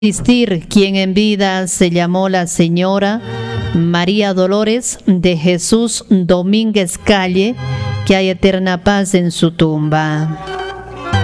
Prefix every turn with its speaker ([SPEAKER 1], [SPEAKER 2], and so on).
[SPEAKER 1] Existir quien en vida se llamó la señora María Dolores de Jesús Domínguez Calle, que hay eterna paz en su tumba.